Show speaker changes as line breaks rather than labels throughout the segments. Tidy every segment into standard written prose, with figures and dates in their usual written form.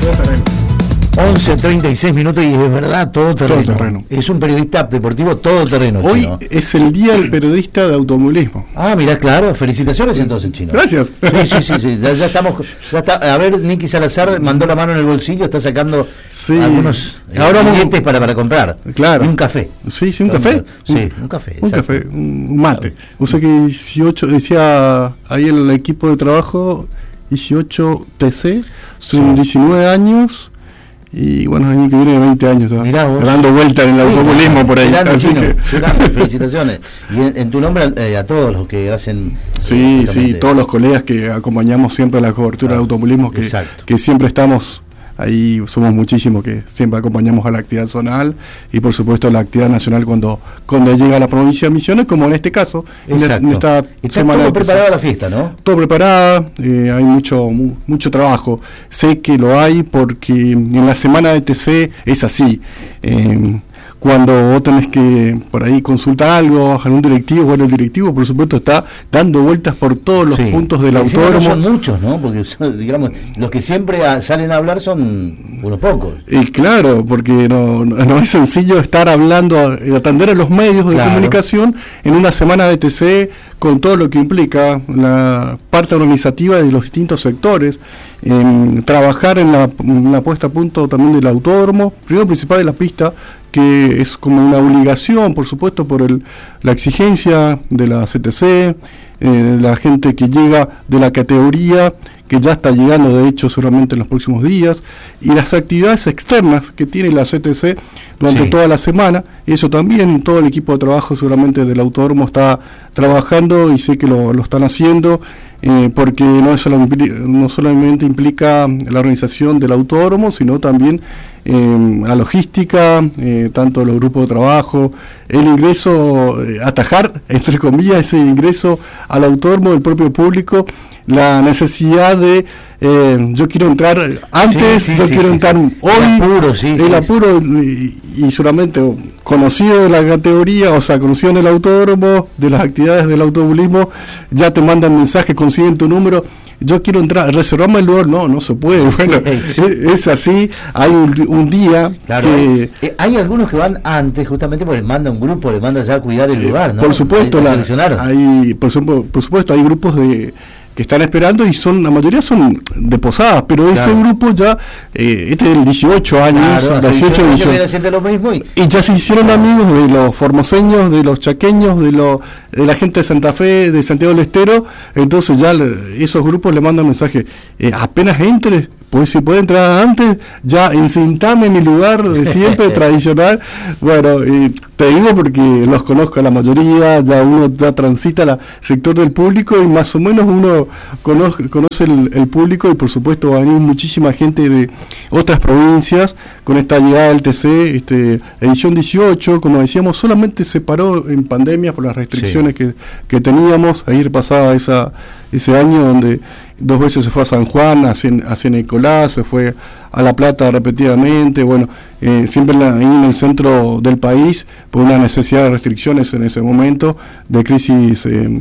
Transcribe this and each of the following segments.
11:36 minutos y es verdad, todo terreno. Es un periodista deportivo todoterreno.
Hoy
Chino.
Es el día del periodista de automovilismo.
Ah, mirá, claro, felicitaciones entonces, Chino.
Gracias.
Sí. Ya estamos. A ver, Nicky Salazar mandó la mano en el bolsillo, está sacando algunos billetes para comprar.
Claro.
Y un café.
Sí, un café.
Sí, un café.
Un café, un mate. O sea que 18, decía ahí el equipo de trabajo, 18 TC, son 19 años. Y bueno, el año que viene 20 años dando vueltas en el automovilismo por ahí.
Así que felicitaciones. Y en tu nombre a todos los que hacen.
Sí, todos los colegas que acompañamos siempre a la cobertura del automovilismo, que siempre estamos ahí, somos muchísimos que siempre acompañamos a la actividad zonal y por supuesto a la actividad nacional cuando llega a la provincia de Misiones, como en este caso.
Está todo preparada la fiesta, ¿no?
Todo preparada, hay mucho trabajo. Sé que lo hay porque en la semana de TC es así. Cuando vos tenés que por ahí consultar algo a un directivo, el directivo por supuesto está dando vueltas por todos los puntos del autódromo.
No son muchos, ¿no? Porque digamos, los que siempre salen a hablar son unos pocos.
Y claro, porque no es sencillo estar hablando, atender a los medios de comunicación en una semana de TC con todo lo que implica la parte organizativa de los distintos sectores, trabajar en la puesta a punto también del autódromo, primero principal de la pista, que es como una obligación, por supuesto, por la exigencia de la CTC, la gente que llega de la categoría, que ya está llegando de hecho seguramente en los próximos días, y las actividades externas que tiene la CTC durante toda la semana. Eso también, todo el equipo de trabajo seguramente del autódromo está trabajando y sé que lo están haciendo, porque no solamente implica la organización del autódromo, sino también la logística, tanto de los grupos de trabajo, el ingreso, atajar, entre comillas, ese ingreso al autódromo del propio público, la necesidad de yo quiero entrar antes, quiero entrar hoy, el apuro y seguramente conocido de la categoría, o sea, conocido en el autódromo, de las actividades del automovilismo, ya te mandan mensajes, consiguen tu número. Yo quiero entrar, reservamos el lugar, no se puede. Bueno, es así. Hay un día que
hay algunos que van antes, justamente porque les manda un grupo, les manda ya a cuidar el lugar, ¿no?
Por supuesto, por supuesto, hay grupos que están esperando y la mayoría son de posadas, pero ese grupo ya, este es del 18 años, 18
lo mismo y
ya se hicieron amigos de los formoseños, de los chaqueños, de la gente de Santa Fe, de Santiago del Estero. Entonces ya esos grupos le mandan mensaje, apenas entres, pues si puede entrar antes, ya encintame mi lugar de siempre tradicional. Bueno, te digo porque los conozco a la mayoría, ya uno ya transita el sector del público y más o menos uno conoce el público, y por supuesto va a venir muchísima gente de otras provincias con esta llegada del TC, edición 18, como decíamos, solamente se paró en pandemia por las restricciones que teníamos. Ahí pasaba ese año donde 2 veces se fue a San Juan, a Nicolás, se fue a La Plata repetidamente, bueno, siempre ahí en el centro del país, por una necesidad de restricciones en ese momento, de crisis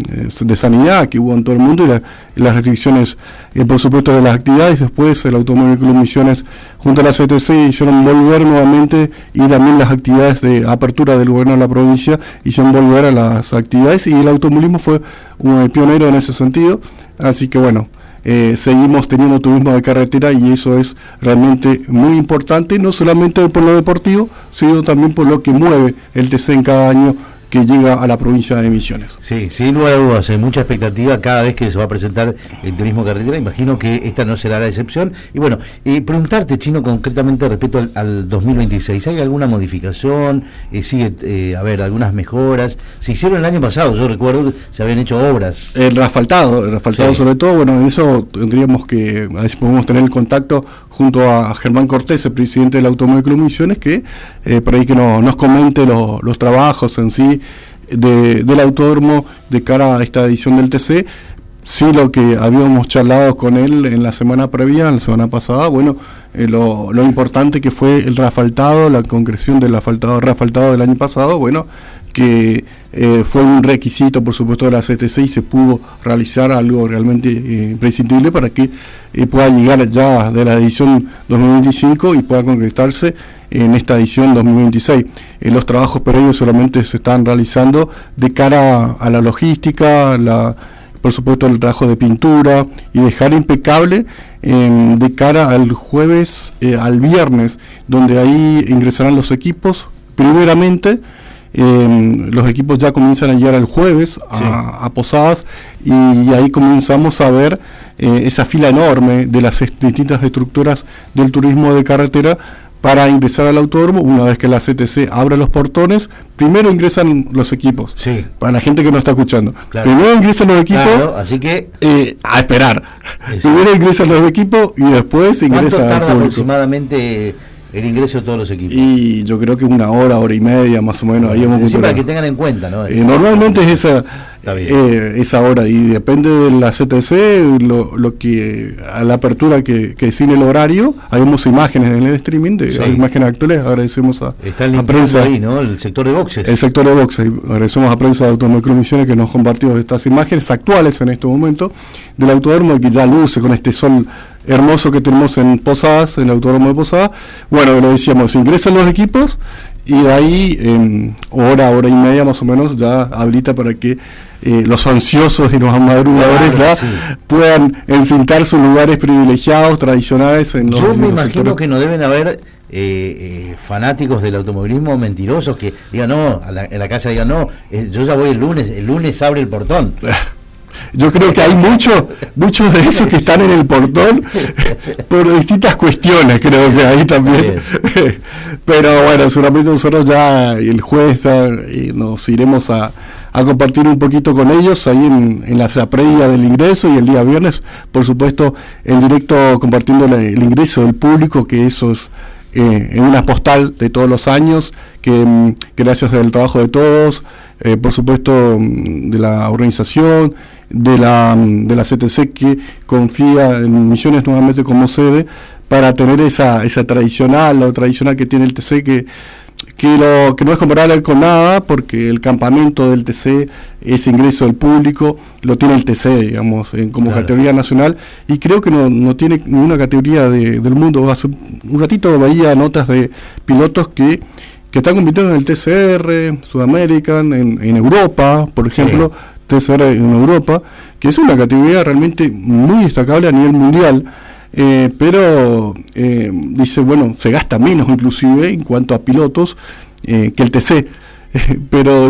de sanidad que hubo en todo el mundo, y las restricciones, por supuesto, de las actividades. Después el Automóvil Club Misiones junto a la CTC hicieron volver nuevamente, y también las actividades de apertura del gobierno de la provincia hicieron volver a las actividades, y el automovilismo fue un pionero en ese sentido. Así que bueno, seguimos teniendo turismo de carretera, y eso es realmente muy importante, no solamente por lo deportivo, sino también por lo que mueve el TC en cada año que llega a la provincia de Misiones.
Sí, sin lugar a dudas, hay mucha expectativa cada vez que se va a presentar el turismo carretera. Imagino que esta no será la excepción. Y bueno, preguntarte, Chino, concretamente respecto al 2026, ¿hay alguna modificación? ¿Sigue algunas mejoras? Se hicieron el año pasado, yo recuerdo que se habían hecho obras. El asfaltado sobre todo, bueno, en eso tendríamos que, a ver si podemos tener el contacto junto a Germán Cortés, el presidente del Automóvil Club Misiones, que por ahí que nos comente los trabajos en sí del autódromo de cara a esta edición del TC. Sí, lo que habíamos charlado con él en la semana previa, la semana pasada, bueno, lo importante que fue el reasfaltado, la concreción del reasfaltado del año pasado, bueno, que
fue un requisito, por supuesto, de la CTC y se pudo realizar algo realmente imprescindible para que pueda llegar ya de la edición 2025 y pueda concretarse en esta edición 2026. Los trabajos previos solamente se están realizando de cara a la logística, por supuesto el trabajo de pintura y dejar impecable de cara al jueves, al viernes, donde ahí ingresarán los equipos. Primeramente, los equipos ya comienzan a llegar el jueves a Posadas y ahí comenzamos a ver esa fila enorme de las distintas estructuras del turismo de carretera para ingresar al autódromo. Una vez que la CTC abre los portones, primero ingresan los equipos. Sí. Para la gente que no está escuchando. Claro. Primero ingresan los equipos. Claro,
así que
a esperar. Primero ingresan los equipos y después ingresa el público.
Aproximadamente el ingreso de todos los equipos?
Y yo creo que una hora y media más o menos. Ahí
para que tengan en cuenta, ¿no?
Normalmente es esa hora y depende de la CTC, lo que a la apertura que sigue el horario. Hay imágenes en el streaming, imágenes actuales. Agradecemos a
prensa ahí, ¿no? El sector de boxes.
El sector de boxes. Agradecemos a Prensa de Automóvil Misiones que nos compartió estas imágenes actuales en este momento del autódromo que ya luce con este sol hermoso que tenemos en Posadas, en el autódromo de Posadas. Bueno, lo decíamos, ingresan los equipos y de ahí en hora y media más o menos ya habilita para que los ansiosos y los madrugadores puedan encintar sus lugares privilegiados, tradicionales.
Yo me imagino que no deben haber fanáticos del automovilismo mentirosos que digan no, en la casa digan no, yo ya voy el lunes abre el portón.
Yo creo que hay muchos de esos que están en el portón por distintas cuestiones, creo que ahí también. Pero bueno, seguramente nosotros ya el jueves nos iremos a compartir un poquito con ellos ahí en la previa del ingreso, y el día viernes, por supuesto, en directo compartiendo el ingreso del público, que eso es en una postal de todos los años, que gracias al trabajo de todos, por supuesto de la organización, de la CTC, que confía en Misiones nuevamente como sede para tener esa tradicional, lo tradicional que tiene el TC, que no es comparable con nada, porque el campamento del TC, ese ingreso del público, lo tiene el TC, digamos, como categoría nacional, y creo que no tiene ninguna categoría del mundo. Hace un ratito veía notas de pilotos que están compitiendo en el TCR, Sudamerican, en Europa, por ejemplo, TCR en Europa, que es una categoría realmente muy destacable a nivel mundial. Pero dice, bueno, se gasta menos inclusive en cuanto a pilotos que el TC, pero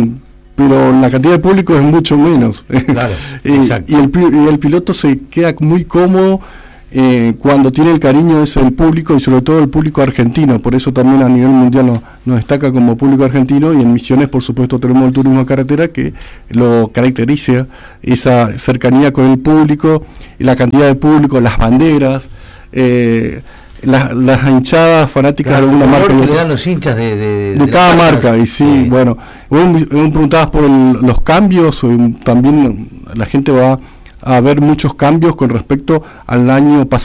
la cantidad de público es mucho menos. Claro, y el piloto se queda muy cómodo cuando tiene el cariño es el público, y sobre todo el público argentino. Por eso también a nivel mundial nos destaca como público argentino, y en Misiones por supuesto tenemos el turismo de carretera que lo caracteriza, esa cercanía con el público, y la cantidad de público, las banderas, las hinchadas fanáticas de alguna marca
que le dan los hinchas de
cada marca. Y bueno, preguntabas por los cambios, también la gente va a ver muchos cambios con respecto al año pasado.